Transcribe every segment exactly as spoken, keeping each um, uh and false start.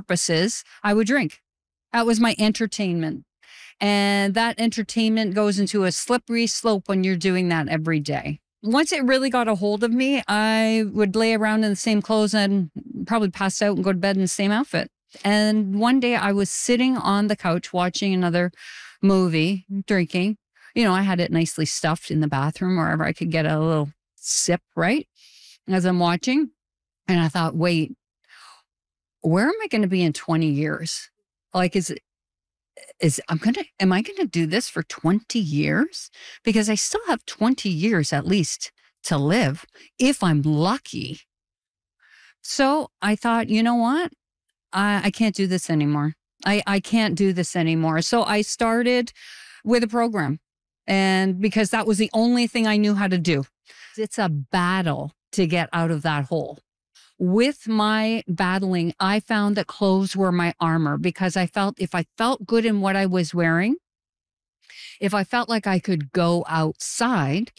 purposes, I would drink. That was my entertainment. And that entertainment goes into a slippery slope when you're doing that every day. Once it really got a hold of me, I would lay around in the same clothes and probably pass out and go to bed in the same outfit. And one day I was sitting on the couch watching another movie, drinking. You know, I had it nicely stuffed in the bathroom wherever I could get a little sip, right? As I'm watching. And I thought, wait, where am I going to be in twenty years? Like, is it, is I'm going to, am I going to do this for twenty years? Because I still have twenty years at least to live if I'm lucky. So I thought, you know what? I, I can't do this anymore. I, I can't do this anymore. So I started with a program, and because that was the only thing I knew how to do. It's a battle to get out of that hole. With my battling, I found that clothes were my armor, because I felt if I felt good in what I was wearing, if I felt like I could go outside,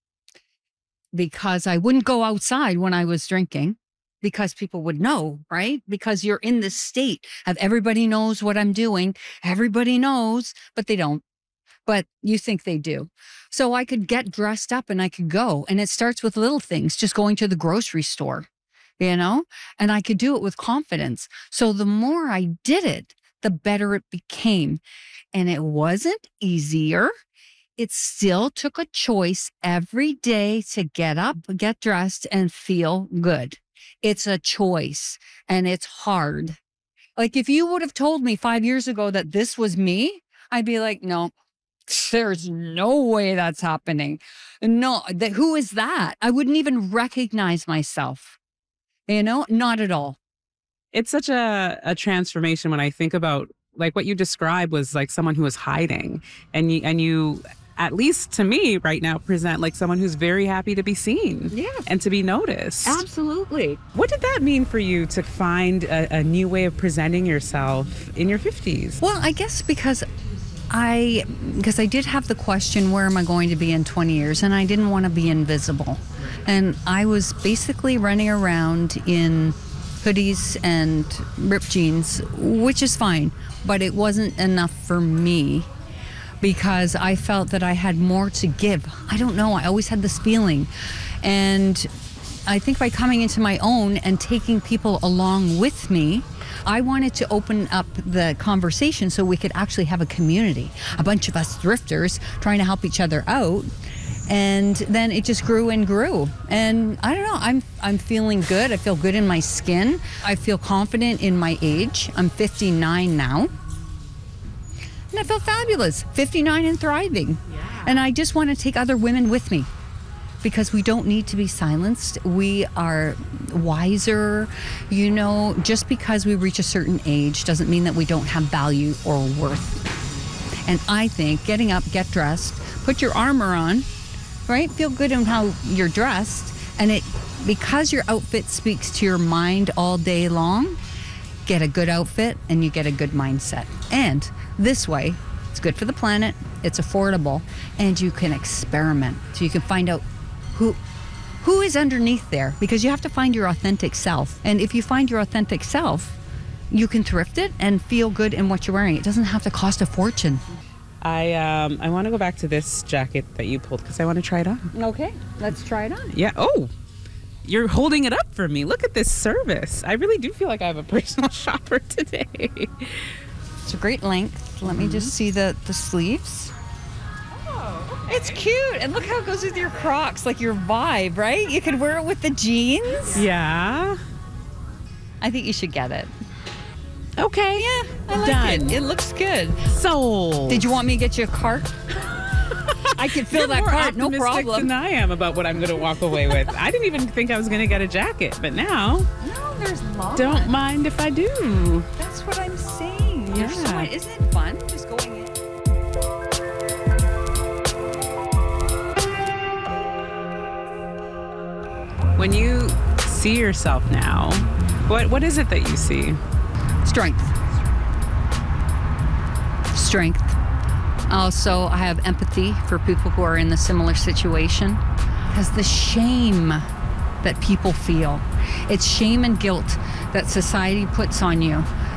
because I wouldn't go outside when I was drinking, because people would know, right? Because you're in this state of everybody knows what I'm doing. Everybody knows, but they don't. But you think they do. So I could get dressed up and I could go. And it starts with little things, just going to the grocery store, you know, and I could do it with confidence. So the more I did it, the better it became. And it wasn't easier. It still took a choice every day to get up, get dressed, and feel good. It's a choice, and it's hard. Like, if you would have told me five years ago that this was me, I'd be like, no, there's no way that's happening. No, that, who is that? I wouldn't even recognize myself. You know, not at all. It's such a, a transformation when I think about, like, what you described was like someone who was hiding, and you, and you, at least to me right now, present like someone who's very happy to be seen, yeah, and to be noticed. Absolutely. What did that mean for you to find a, a new way of presenting yourself in your fifties? Well, I guess because I, because I did have the question, where am I going to be in twenty years? And I didn't want to be invisible. And I was basically running around in hoodies and ripped jeans, which is fine, but it wasn't enough for me, because I felt that I had more to give. I don't know. I always had this feeling. And I think by coming into my own and taking people along with me, I wanted to open up the conversation so we could actually have a community, a bunch of us thrifters trying to help each other out. And then it just grew and grew. And I don't know, I'm I'm feeling good. I feel good in my skin. I feel confident in my age. I'm fifty-nine now. And I feel fabulous, fifty-nine and thriving. Yeah. And I just want to take other women with me, because we don't need to be silenced. We are wiser. You know, just because we reach a certain age doesn't mean that we don't have value or worth. And I think getting up, get dressed, put your armor on, right? Feel good in how you're dressed. And it, because your outfit speaks to your mind all day long, get a good outfit and you get a good mindset. And this way, it's good for the planet, it's affordable, and you can experiment. So you can find out who who is underneath there, because you have to find your authentic self. And if you find your authentic self, you can thrift it and feel good in what you're wearing. It doesn't have to cost a fortune. I um I want to go back to this jacket that you pulled, because I want to try it on. Okay, let's try it on. Yeah. Oh, you're holding it up for me. Look at this service. I really do feel like I have a personal shopper today. It's a great length. Let mm-hmm. me just see the, the sleeves. Oh, okay. It's cute. And look how it goes with your Crocs, like your vibe, right? You could wear it with the jeans. Yeah. I think you should get it. Okay. Yeah, I like Done. it. It looks good. Sold. Did you want me to get you a cart? I can fill You're that more cart, no optimistic problem. than I am about what I'm going to walk away with. I didn't even think I was going to get a jacket, but now, No, there's lots. don't mind if I do. That's what I'm saying. Yeah. There's so much. Isn't it fun just going in? When you see yourself now, what what is it that you see? Strength. Strength. Also, I have empathy for people who are in the similar situation, because the shame that people feel, it's shame and guilt that society puts on you